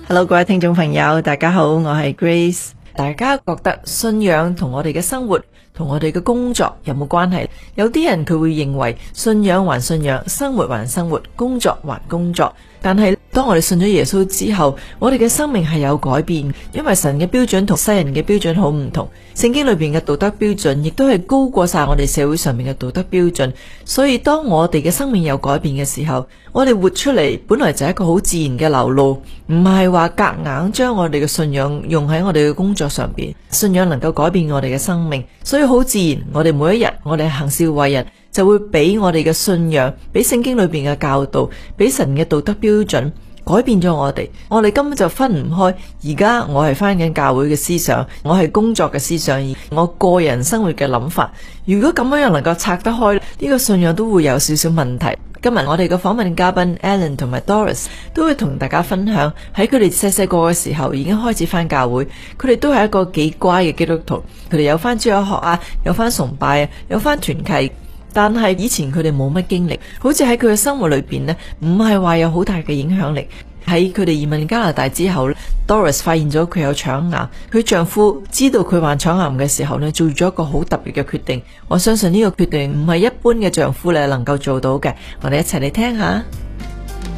Hello， 各位聽眾朋友，大家好，我係 Grace。大家覺得信仰同我哋嘅生活同我哋嘅工作有冇關係？有啲人佢會認為信仰還信仰，生活還生活，工作還工作。但係當我哋信咗耶穌之後，我哋嘅生命係有改變，因為神嘅標準同世人嘅標準好唔同。聖經裏邊嘅道德標準亦都係高過晒我哋社會上面嘅道德標準。所以當我哋嘅生命有改變嘅時候，我哋活出嚟本來就係一個好自然嘅流露，唔係話夾硬將我哋嘅信仰用喺我哋嘅工作上邊。信仰能夠改變我哋嘅生命，所以好自然，我哋每一日我哋行事為人就會俾我哋嘅信仰，俾聖經裏邊嘅教導，俾神嘅道德標準改變咗我哋。我哋根本就分唔開。而家我係返緊教會嘅思想，我係工作嘅思想，而我個人生活嘅諗法，如果咁樣能夠拆得開，呢個信仰都會有少少問題。今日我哋嘅訪問嘉賓 Alan 同埋 Doris 都會同大家分享喺佢哋細個嘅時候已經開始返教會，佢哋都係一個幾乖嘅基督徒，佢哋有返主日學啊，有返崇拜啊，有返團契。但係以前佢哋冇乜經歷，好似喺佢嘅生活裏邊呢，唔係話有好大嘅影響力。喺佢哋移民加拿大之後呢， Doris 發現咗佢有腸癌，佢丈夫知道佢患腸癌嘅時候呢，做咗一個好特別嘅決定。我相信呢個決定唔係一般嘅丈夫咧能夠做到嘅。我哋一齊嚟聽下。